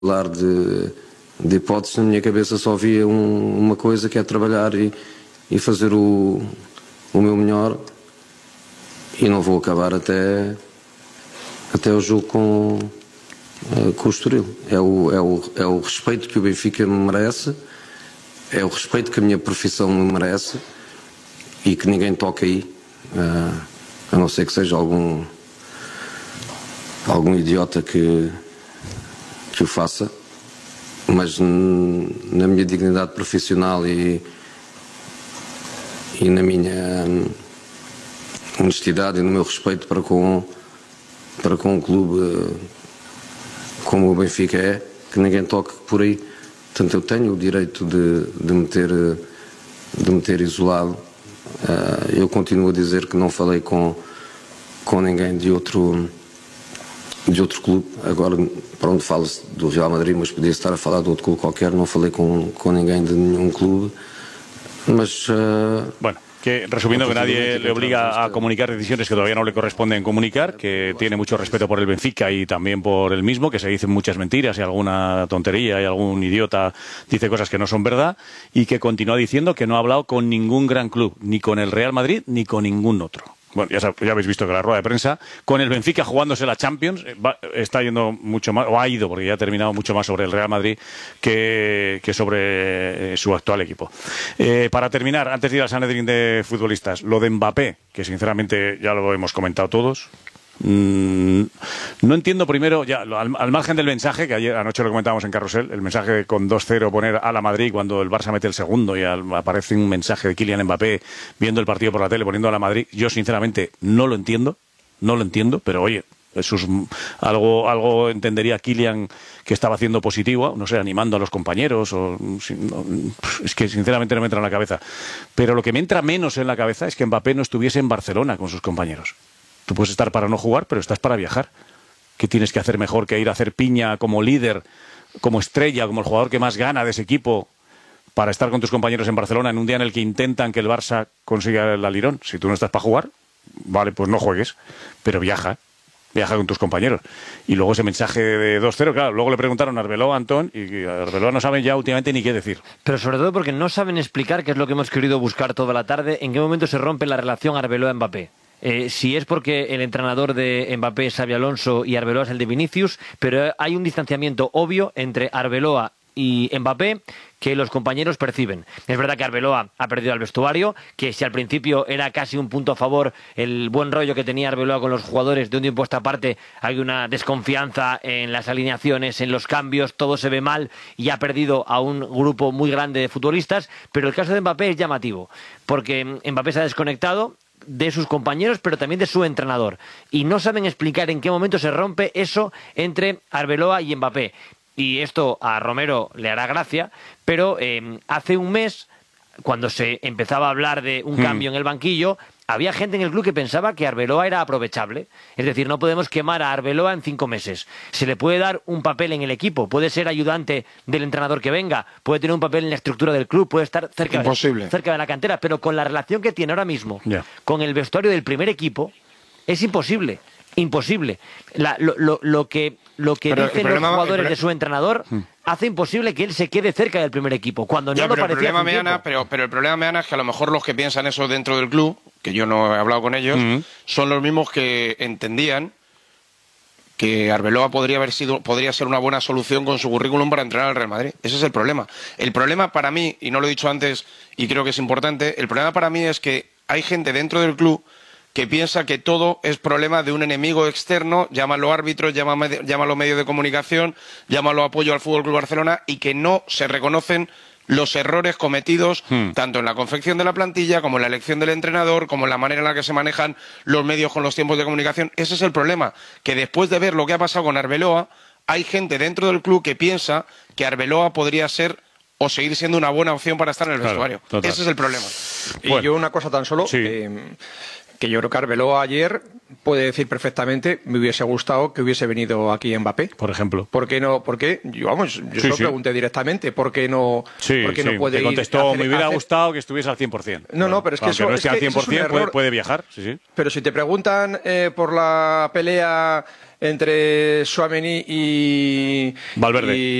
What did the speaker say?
falar de hipóteses, na minha cabeça só havia uma coisa, que é trabalhar e fazer o meu melhor, e não vou acabar até o jogo com o Estoril. É o respeito que o Benfica me merece, é o respeito que a minha profissão me merece, e que ninguém toca aí, a não ser que seja algum idiota que o faça, mas na minha dignidade profissional e na minha honestidade e no meu respeito para com um clube como o Benfica é, que ninguém toque por aí. Portanto, eu tenho o direito de me ter isolado. Eu continuo a dizer que não falei com ninguém de outro clube. Agora, para onde fala-se do Real Madrid, mas podia estar a falar de outro clube qualquer. Não falei com ninguém de nenhum clube, mas... Bueno, que resumiendo, que nadie le obliga a comunicar decisiones que todavía no le corresponden comunicar, que tiene mucho respeto por el Benfica y también por él mismo, que se dicen muchas mentiras y alguna tontería y algún idiota dice cosas que no son verdad, y que continúa diciendo que no ha hablado con ningún gran club, ni con el Real Madrid ni con ningún otro. Bueno, ya habéis visto que la rueda de prensa, con el Benfica jugándose la Champions, está yendo mucho más, o ha ido, porque ya ha terminado, mucho más sobre el Real Madrid que sobre su actual equipo. Para terminar, antes de ir al Sanedrín de futbolistas, lo de Mbappé, que sinceramente ya lo hemos comentado todos. No entiendo primero, ya al margen del mensaje, que ayer anoche lo comentábamos en Carrusel, el mensaje con 2-0 poner a la Madrid cuando el Barça mete el segundo y aparece un mensaje de Kylian Mbappé viendo el partido por la tele poniendo a la Madrid. Yo sinceramente no lo entiendo, pero oye, eso es algo entendería Kylian que estaba haciendo positivo, no sé, animando a los compañeros, es que sinceramente no me entra en la cabeza. Pero lo que me entra menos en la cabeza es que Mbappé no estuviese en Barcelona con sus compañeros. Tú puedes estar para no jugar, pero estás para viajar. ¿Qué tienes que hacer mejor que ir a hacer piña como líder, como estrella, como el jugador que más gana de ese equipo, para estar con tus compañeros en Barcelona en un día en el que intentan que el Barça consiga el alirón? Si tú no estás para jugar, vale, pues no juegues, pero viaja con tus compañeros. Y luego ese mensaje de 2-0, claro, luego le preguntaron a Arbeloa, Antón, y Arbeloa no sabe ya últimamente ni qué decir. Pero sobre todo porque no saben explicar, que es lo que hemos querido buscar toda la tarde, en qué momento se rompe la relación Arbeloa-Mbappé. Si es porque el entrenador de Mbappé es Xabi Alonso y Arbeloa es el de Vinicius, pero hay un distanciamiento obvio entre Arbeloa y Mbappé que los compañeros perciben. Es verdad que Arbeloa ha perdido al vestuario, que si al principio era casi un punto a favor el buen rollo que tenía Arbeloa con los jugadores, de un tiempo a esta parte hay una desconfianza en las alineaciones, en los cambios, todo se ve mal y ha perdido a un grupo muy grande de futbolistas, pero el caso de Mbappé es llamativo, porque Mbappé se ha desconectado de sus compañeros, pero también de su entrenador. Y no saben explicar en qué momento se rompe eso entre Arbeloa y Mbappé. Y esto a Romero le hará gracia, pero hace un mes, cuando se empezaba a hablar de un cambio en el banquillo, había gente en el club que pensaba que Arbeloa era aprovechable. Es decir, no podemos quemar a Arbeloa en 5 meses. Se le puede dar un papel en el equipo, puede ser ayudante del entrenador que venga, puede tener un papel en la estructura del club, puede estar cerca de la cantera, pero con la relación que tiene ahora mismo con el vestuario del primer equipo, es imposible. Lo que dicen los jugadores de su entrenador hace imposible que él se quede cerca del primer equipo, cuando no lo parecía. Pero el problema, Meana, es que a lo mejor los que piensan eso dentro del club, que yo no he hablado con ellos, son los mismos que entendían que Arbeloa podría ser una buena solución con su currículum para entrenar al Real Madrid. Ese es el problema. El problema para mí, y no lo he dicho antes y creo que es importante, el problema para mí es que hay gente dentro del club que piensa que todo es problema de un enemigo externo, llámalo árbitros, llámalo medios de comunicación, llámalo apoyo al Fútbol Club Barcelona, y que no se reconocen los errores cometidos tanto en la confección de la plantilla como en la elección del entrenador, como en la manera en la que se manejan los medios con los tiempos de comunicación. Ese es el problema, que después de ver lo que ha pasado con Arbeloa, hay gente dentro del club que piensa que Arbeloa podría ser o seguir siendo una buena opción para estar en el vestuario. Total. Ese es el problema. Y yo una cosa tan solo... Sí. que yo creo que Arbeloa ayer puede decir perfectamente, me hubiese gustado que hubiese venido aquí Mbappé. Por ejemplo. ¿Por qué no? ¿Por qué? Yo se lo pregunté directamente. ¿Por qué no, ¿por qué no puede te ir? Contestó, me hubiera gustado que estuviese al 100%. No, pero es que aunque eso no esté al 100%, puede viajar. Pero si te preguntan por la pelea entre Tchouaméni y Valverde.